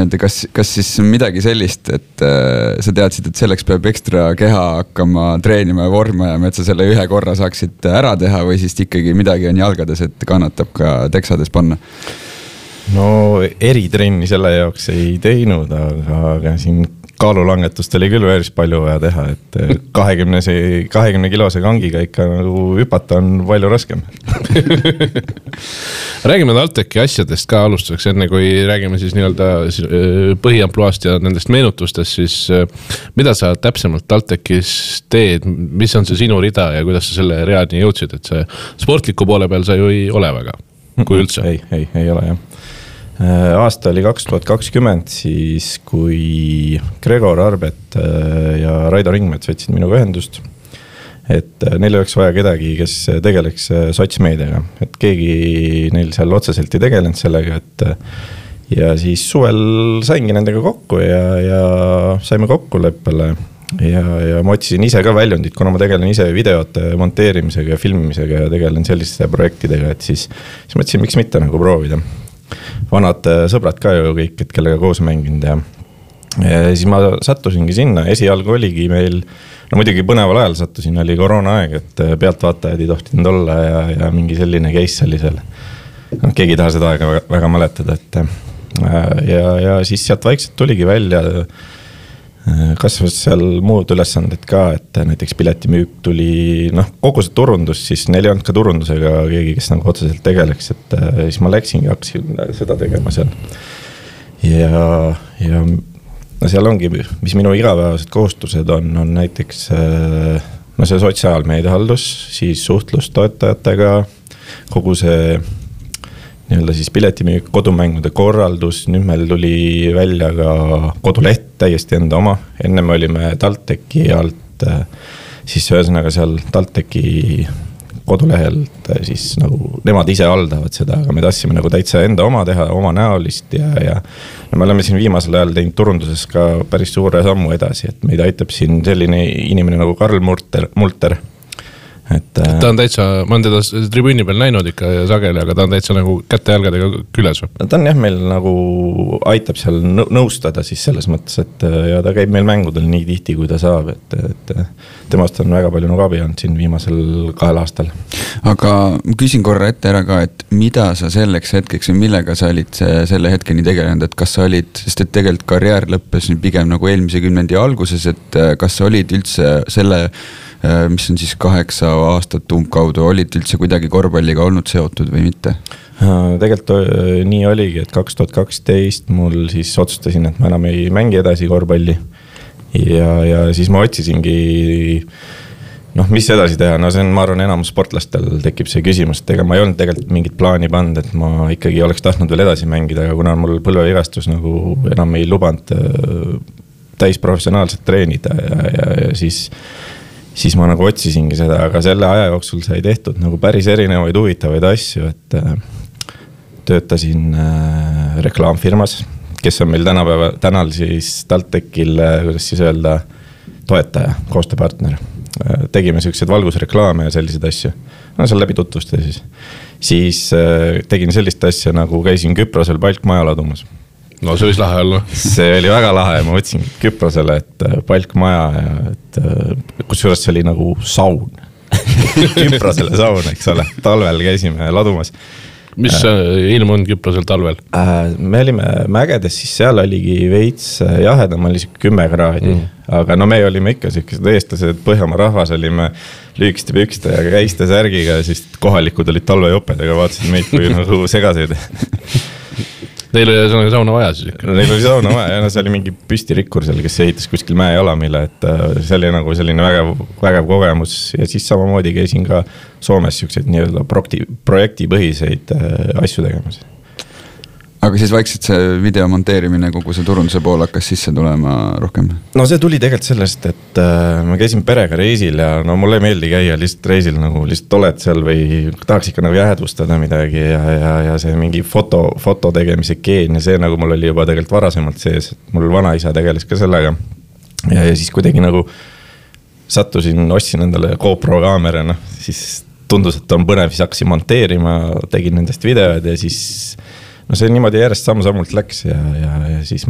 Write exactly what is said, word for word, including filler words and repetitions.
et kas, kas siis midagi sellist, et äh, sa teadsid, et selleks peab ekstra keha hakkama treenima ja vorma ja et sa selle ühe korra saaksid ära teha või siis ikkagi midagi on jalgades, et kannatab ka teksades panna? No eritrenni selle jaoks ei teinud, aga, aga siin kaalulangetust oli küll päris palju vaja teha, et kahekümne kilose kangiga ikka nagu hüpata on palju raskem. Räägime TalTechi asjadest ka alustuseks, enne kui räägime siis nii-öelda põhiampluaast ja nendest meenutustest, siis mida sa täpsemalt TalTechis teed, mis on see sinu rida ja kuidas sa selle reani jõudsid, et see sportliku poole peal sa ju ei ole väga, kui üldse? Ei, ei, ei ole jah. Aasta oli kaks tuhat kakskümmend, siis kui Gregor Arbet ja Raido Ringmets võtsid minuga ühendust, et neil oleks vaja kedagi, kes tegeleks sotsmeediaga, et keegi neil seal otseselt ei tegelenud sellega, et ja siis suvel saingi nendega kokku ja, ja saime kokkuleppele ja, ja ma otsisin ise ka väljundit, kuna ma tegelen ise videote monteerimisega ja filmimisega ja tegelen selliste projektidega, et siis, siis mõtlesin, miks mitte nagu proovida. Vanad sõbrad ka ju kõik, et kellega koos mänginud ja, ja siis ma sattusingi sinna, esialgu oligi meil, no muidugi põneval ajal sattusin, oli koroona aeg, et pealtvaatajad ei tohtinud olla ja, ja mingi selline case oli seal. No, keegi ei taha seda aega väga, väga mäletada, et ja, ja siis sealt vaikselt tuligi välja, kasvas seal muud ülesanded ka, et näiteks piletimüük tuli, noh, kogu see turundus, siis neil ei olnud ka turundusega keegi, kes nagu otseselt tegeleks, et siis ma läksin ja hakkasin seda tegema seal. Ja, ja no seal ongi, mis minu igapäevased kohustused on, on näiteks no see sotsiaalmeedia haldus, siis suhtlus toetajatega, kogu see nii-öelda siis piletimüük, kodumängude korraldus, nüüd meil tuli välja ka koduleht täiesti enda oma, enne me olime TalTechi alt, siis ühesõnaga seal TalTechi kodulehelt, siis nagu nemad ise haldavad seda, aga me tahtsime nagu täitsa enda oma teha, oma näolist ja, ja no me oleme siin viimasel ajal teinud turunduses ka päris suure sammu edasi, et meid aitab siin selline inimene nagu Karl Multer, Multer. Et, ta on täitsa, ma olen teda tribüüni peal näinud ikka ja sageli, aga ta on täitsa nagu kätte jalgadega küles või? Ta on jah, meil nagu aitab seal nõustada siis selles mõttes, et ja ta käib meil mängudel nii tihti, kui ta saab, et, et temast on väga palju nagu abi olnud siin viimasel kahel aastal. Aga küsin korra ette ära ka, et mida sa selleks hetkeks või millega sa olid selle hetkeni tegelenud, et kas sa olid, sest et tegelikult karjäär lõppes pigem nagu eelmise kümnendi alguses, et kas sa olid üldse selle mis on siis kaheksa aastat umbkaudu, olid üldse kuidagi korvpalliga olnud seotud või mitte? Tegelikult nii oligi, et kaks tuhat kaksteist mul siis otsustasin, et ma enam ei mängi edasi korvpalli ja, ja siis ma otsisingi noh, mis edasi teha, no see on, ma arvan, enamus sportlastel tekib see küsimus, et ega ma ei olnud tegelikult mingit plaani pand, et ma ikkagi oleks tahtnud veel edasi mängida, aga kuna mul põlvevigastus nagu enam ei lubanud täisprofessionaalselt treenida ja, ja, ja siis siis ma nagu otsisingi seda, aga selle aja jooksul sai tehtud nagu päris erinevaid huvitavaid asju, et töötasin reklaamfirmas, kes on meil tänapäeva, tänal siis TalTechil, kuidas siis öelda, toetaja, koostööpartner. Tegime sellised valgusreklaame ja selliseid asju. No seal läbi tutvuste siis. Siis tegin sellist asja, nagu käisin Küprosel Palkmaja ladumas. No see võis lahe olla. See oli väga lahe, ma võtsin Küprosele, et Palkmaja ja et kusjuures see oli nagu saun. Küprosele saun, eks ole. Talvel käisime ladumas. Mis ilm on Küprosel talvel? Me olime mägedes, siis seal oligi veits jahedam, oli kümme kraadi. Mm. Aga no me olime ikka sellised eestlased, Põhjamaa rahvas olime lüükste pükste ja käiste särgiga, siis kohalikud olid talvejoped, aga vaatasid meid kui nagu segaseid. Neil oli sauna vaja siis ikka? Neil oli sauna vaja, ja no see oli mingi püstirikkur seal, kes ehitas kuskil mäe jalamile, et see oli nagu selline vägev, vägev kogemus ja siis samamoodi käisin ka Soomes siukseid nii-öelda projektipõhiseid asju tegemas. Aga siis vaikselt see video monteerimine, kogu see turunduse pool hakkas sisse tulema rohkem? No see tuli tegelikult sellest, et äh, ma käisin perega reisil ja no mulle ei meeldi käia lihtsalt reisil, nagu lihtsalt oled seal või tahaks ikka nagu jäädvustada midagi ja, ja, ja see mingi foto, foto tegemise geen ja see nagu mul oli juba tegelikult varasemalt sees, et mul vanaisa tegeles ka sellega ja, ja siis kuidagi nagu sattusin, ostsin endale GoPro kaamera, no siis tundus, et on põnev, siis hakkasin monteerima, tegin nendest videod ja siis no see niimoodi järjest samm-sammult läks ja, ja, ja siis